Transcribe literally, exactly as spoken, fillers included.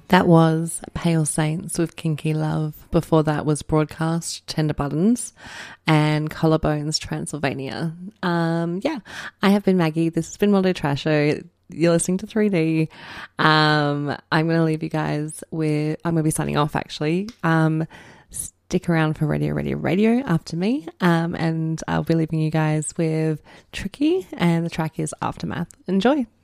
That was Pale Saints with Kinky Love. Before that was Broadcast, Tender Buttons, and Collarbones, Transylvania. Um, yeah, I have been Maggie. This has been Moldo Trasho. You're listening to three D. Um, I'm going to leave you guys with, I'm going to be signing off actually. Um, stick around for Radio, Radio, Radio after me. Um, and I'll be leaving you guys with Tricky, and the track is Aftermath. Enjoy.